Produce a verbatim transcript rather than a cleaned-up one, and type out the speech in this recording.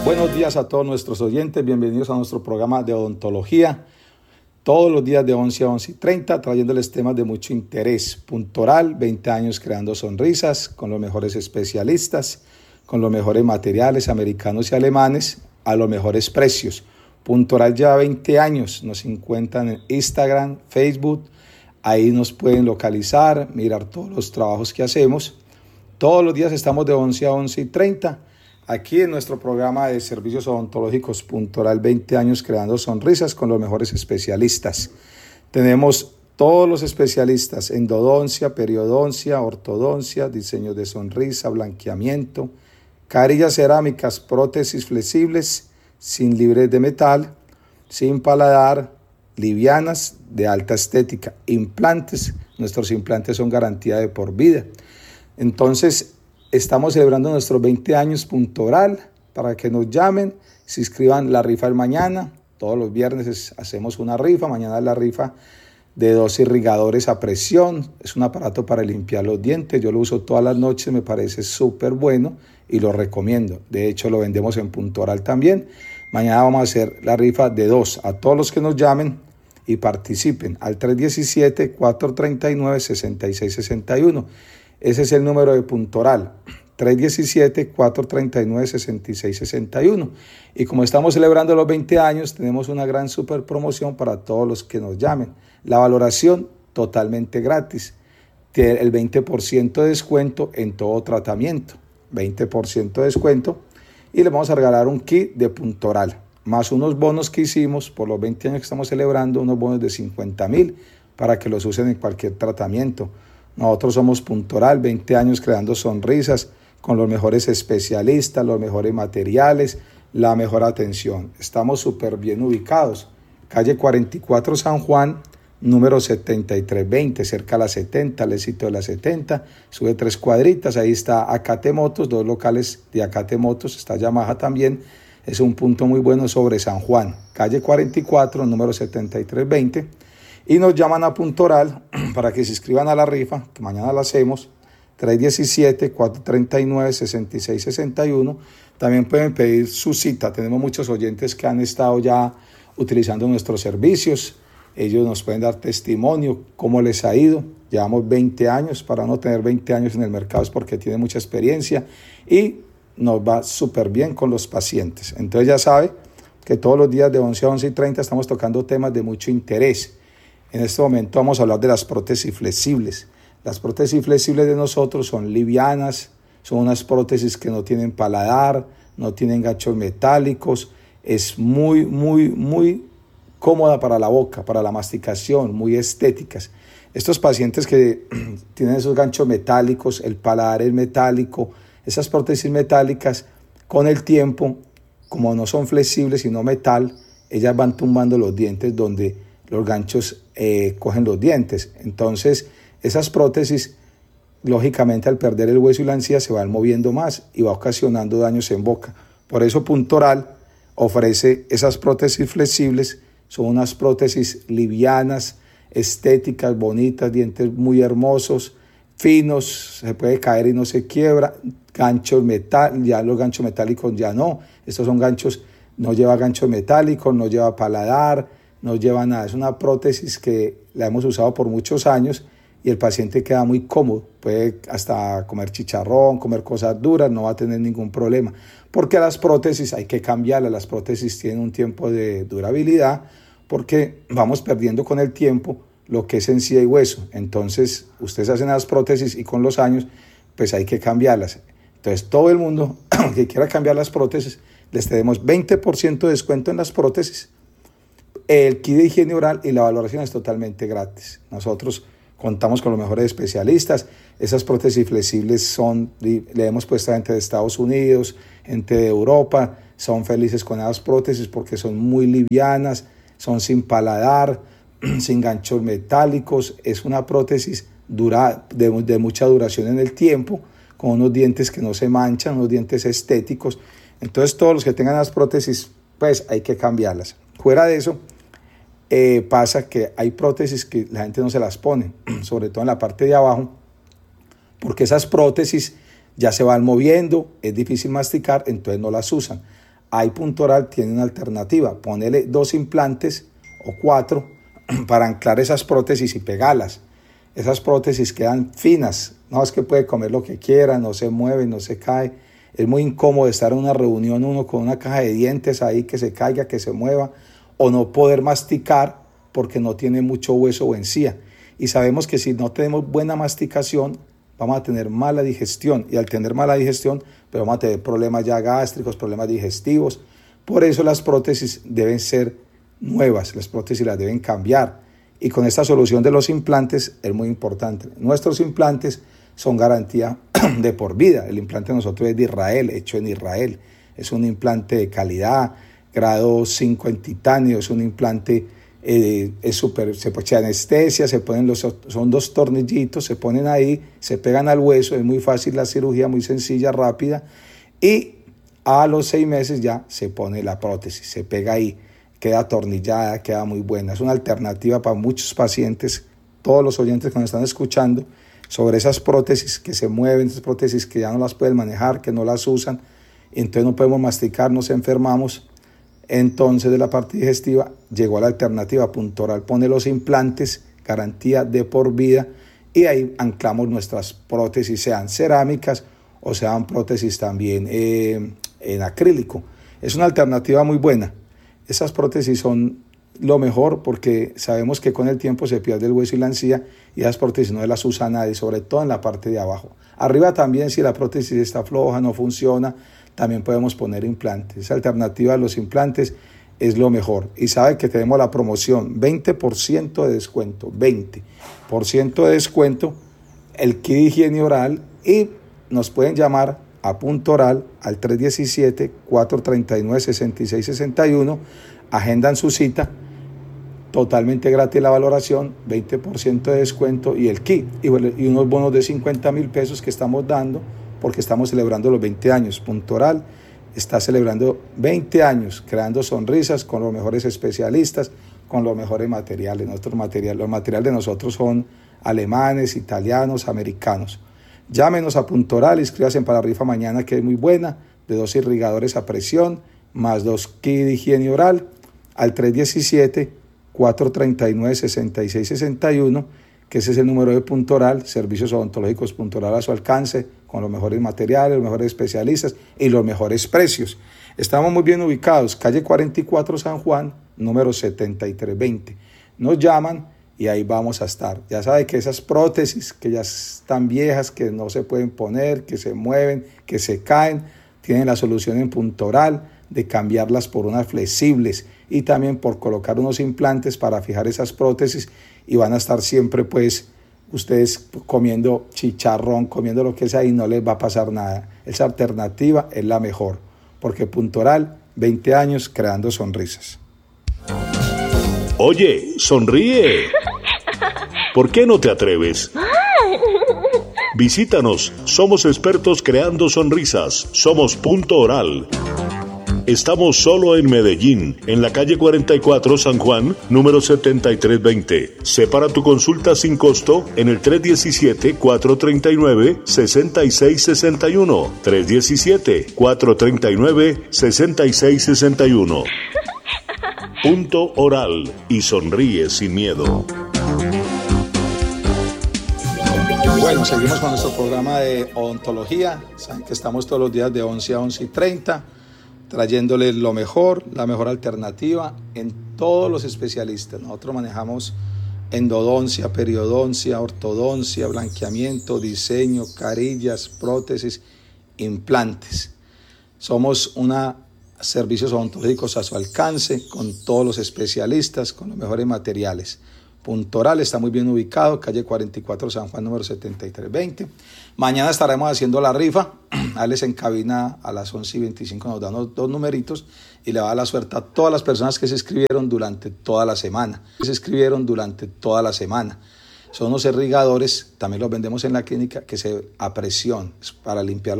Buenos días a todos nuestros oyentes, bienvenidos a nuestro programa de odontología, todos los días de once a once y treinta, trayéndoles temas de mucho interés. Puntoral, veinte años creando sonrisas, con los mejores especialistas, con los mejores materiales americanos y alemanes, a los mejores precios. Puntoral lleva veinte años, nos encuentran en Instagram, Facebook, ahí nos pueden localizar, mirar todos los trabajos que hacemos. Todos los días estamos de once a once y treinta, aquí en nuestro programa de servicios odontológicos Puntoral, veinte años creando sonrisas con los mejores especialistas. Tenemos todos los especialistas: endodoncia, periodoncia, ortodoncia, diseño de sonrisa, blanqueamiento, carillas cerámicas, prótesis flexibles, sin libres de metal, sin paladar, livianas, de alta estética, implantes. Nuestros implantes son garantía de por vida. Entonces, estamos celebrando nuestros veinte años Puntoral, para que nos llamen, se inscriban la rifa del mañana. Todos los viernes hacemos una rifa. Mañana es la rifa de dos irrigadores a presión. Es un aparato para limpiar los dientes. Yo lo uso todas las noches, me parece súper bueno y lo recomiendo. De hecho, lo vendemos en Puntoral también. Mañana vamos a hacer la rifa de dos. A todos los que nos llamen y participen al tres uno siete, cuatro tres nueve, seis seis seis uno. Ese es el número de Puntoral, tres uno siete, cuatro tres nueve, seis seis seis uno. Y como estamos celebrando los veinte años, tenemos una gran super promoción para todos los que nos llamen. La valoración totalmente gratis. Tiene el veinte por ciento de descuento en todo tratamiento. veinte por ciento de descuento. Y le vamos a regalar un kit de Puntoral, más unos bonos que hicimos por los veinte años que estamos celebrando, unos bonos de cincuenta mil para que los usen en cualquier tratamiento. Nosotros somos Puntoral, veinte años creando sonrisas con los mejores especialistas, los mejores materiales, la mejor atención. Estamos súper bien ubicados. Calle cuarenta y cuatro San Juan, número setenta y tres veinte, cerca a la setenta, al éxito de la setenta. Sube tres cuadritas, ahí está Acate Motos, dos locales de Acate Motos, está Yamaha también. Es un punto muy bueno sobre San Juan. Calle cuarenta y cuatro, número setenta y tres veinte. Y nos llaman a Puntoral para que se inscriban a la rifa, que mañana la hacemos, tres uno siete, cuatro tres nueve, seis seis seis uno. También pueden pedir su cita. Tenemos muchos oyentes que han estado ya utilizando nuestros servicios. Ellos nos pueden dar testimonio, cómo les ha ido. Llevamos veinte años, para no tener veinte años en el mercado es porque tiene mucha experiencia y nos va súper bien con los pacientes. Entonces ya sabe que todos los días de once a once y treinta estamos tocando temas de mucho interés. En este momento vamos a hablar de las prótesis flexibles. Las prótesis flexibles de nosotros son livianas, son unas prótesis que no tienen paladar, no tienen ganchos metálicos, es muy, muy, muy cómoda para la boca, para la masticación, muy estéticas. Estos pacientes que tienen esos ganchos metálicos, el paladar es metálico, esas prótesis metálicas, con el tiempo, como no son flexibles sino metal, ellas van tumbando los dientes donde los ganchos eh, cogen los dientes. Entonces, esas prótesis, lógicamente, al perder el hueso y la encía, se van moviendo más y va ocasionando daños en boca. Por eso Puntoral ofrece esas prótesis flexibles. Son unas prótesis livianas, estéticas, bonitas, dientes muy hermosos, finos, se puede caer y no se quiebra. Ganchos metal, ya los ganchos metálicos ya no. Estos son ganchos, no lleva ganchos metálicos, no lleva paladar, no lleva nada. Es una prótesis que la hemos usado por muchos años y el paciente queda muy cómodo. Puede hasta comer chicharrón, comer cosas duras, no va a tener ningún problema. Porque las prótesis hay que cambiarlas. Las prótesis tienen un tiempo de durabilidad porque vamos perdiendo con el tiempo lo que es encía y hueso. Entonces, ustedes hacen las prótesis y con los años, pues hay que cambiarlas. Entonces, todo el mundo que quiera cambiar las prótesis, les tenemos veinte por ciento de descuento en las prótesis, el kit de higiene oral y la valoración es totalmente gratis. Nosotros contamos con los mejores especialistas. Esas prótesis flexibles son, le hemos puesto a gente de Estados Unidos, gente de Europa, son felices con esas prótesis porque son muy livianas, son sin paladar, sin ganchos metálicos. Es una prótesis dura, de, de mucha duración en el tiempo, con unos dientes que no se manchan, unos dientes estéticos. Entonces todos los que tengan las prótesis, pues hay que cambiarlas. Fuera de eso, eh, pasa que hay prótesis que la gente no se las pone, sobre todo en la parte de abajo, porque esas prótesis ya se van moviendo, es difícil masticar, entonces no las usan. ahí Puntoral tiene una alternativa, ponele dos implantes o cuatro para anclar esas prótesis y pegarlas. Esas prótesis quedan finas, no es que puede comer lo que quiera, no se mueve, no se cae. Es muy incómodo estar en una reunión uno con una caja de dientes ahí que se caiga, que se mueva, o no poder masticar porque no tiene mucho hueso o encía. Y sabemos que si no tenemos buena masticación, vamos a tener mala digestión, y al tener mala digestión, pues vamos a tener problemas ya gástricos, problemas digestivos. Por eso las prótesis deben ser nuevas, las prótesis las deben cambiar. Y con esta solución de los implantes es muy importante. Nuestros implantes son garantía de por vida. El implante de nosotros es de Israel, hecho en Israel. Es un implante de calidad, grado cinco en titanio, es un implante, eh, es super, se pone anestesia, se ponen los, son dos tornillitos, se ponen ahí, se pegan al hueso, es muy fácil la cirugía, muy sencilla, rápida, y a los seis meses ya se pone la prótesis, se pega ahí, queda atornillada, queda muy buena. Es una alternativa para muchos pacientes, todos los oyentes que nos están escuchando, sobre esas prótesis que se mueven, esas prótesis que ya no las pueden manejar, que no las usan, entonces no podemos masticar, nos enfermamos. Entonces de la parte digestiva llegó a la alternativa. Puntoral pone los implantes, garantía de por vida, y ahí anclamos nuestras prótesis, sean cerámicas o sean prótesis también eh, en acrílico. Es una alternativa muy buena. Esas prótesis son lo mejor porque sabemos que con el tiempo se pierde el hueso y la encía, y esas prótesis no las usa nadie, sobre todo en la parte de abajo. Arriba también, si la prótesis está floja, no funciona, también podemos poner implantes. Esa alternativa a los implantes es lo mejor. Y sabe que tenemos la promoción, veinte por ciento de descuento, veinte por ciento de descuento, el kit de higiene oral, y nos pueden llamar a Puntoral al tres uno siete, cuatro tres nueve, seis seis seis uno, agendan su cita, totalmente gratis la valoración, veinte por ciento de descuento y el kit, y, y unos bonos de cincuenta mil pesos que estamos dando porque estamos celebrando los veinte años. Puntoral está celebrando veinte años creando sonrisas con los mejores especialistas, con los mejores materiales. Nuestros materiales, los materiales de nosotros son alemanes, italianos, americanos. Llámenos a Puntoral, inscríbase para la rifa mañana, que es muy buena, de dos irrigadores a presión, más dos kits de higiene oral, al tres uno siete, cuatro tres nueve, seis seis seis uno, que ese es el número de Puntoral, servicios odontológicos Puntoral a su alcance, con los mejores materiales, los mejores especialistas y los mejores precios. Estamos muy bien ubicados, calle cuarenta y cuatro San Juan, número setenta y tres veinte. Nos llaman y ahí vamos a estar. Ya sabe que esas prótesis que ya están viejas, que no se pueden poner, que se mueven, que se caen, tienen la solución en Puntoral de cambiarlas por unas flexibles y también por colocar unos implantes para fijar esas prótesis, y van a estar siempre pues ustedes comiendo chicharrón, comiendo lo que sea, y no les va a pasar nada. Esa alternativa es la mejor, porque Puntoral, veinte años creando sonrisas. Oye, sonríe. ¿Por qué no te atreves? Visítanos, somos expertos creando sonrisas, somos Puntoral. Estamos solo en Medellín, en la calle cuarenta y cuatro San Juan, número setenta y tres veinte. Separa tu consulta sin costo en el tres uno siete, cuatro tres nueve, seis seis seis uno. tres uno siete, cuatro tres nueve, seis seis seis uno. Puntoral, y sonríe sin miedo. Bueno, seguimos con nuestro programa de odontología. Saben que estamos todos los días de once a once y treinta, trayéndoles lo mejor, la mejor alternativa en todos los especialistas. Nosotros manejamos endodoncia, periodoncia, ortodoncia, blanqueamiento, diseño, carillas, prótesis, implantes. Somos una servicios odontológicos a su alcance, con todos los especialistas, con los mejores materiales. Puntoral está muy bien ubicado, calle cuarenta y cuatro San Juan, número setenta y tres veinte. Mañana estaremos haciendo la rifa. Alex en cabina a las once y veinticinco nos dan dos numeritos y le va a dar la suerte a todas las personas que se inscribieron durante toda la semana. Que se inscribieron durante toda la semana. Son unos irrigadores, también los vendemos en la clínica, que se a presión para limpiar